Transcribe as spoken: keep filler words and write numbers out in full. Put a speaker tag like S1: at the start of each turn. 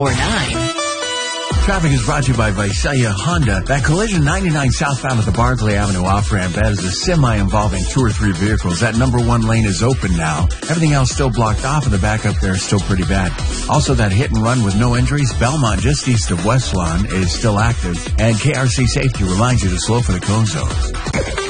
S1: Or nine.
S2: Traffic is brought to you by Visalia Honda. That collision ninety-nine southbound at the Barclay Avenue off-ramp, that is a semi involving two or three vehicles. That number one lane is open now. Everything else still blocked off, and the backup there is still pretty bad. Also, that hit and run with no injuries, Belmont, just east of West Lawn, is still active. And K R C Safety reminds you to slow for the cone zones.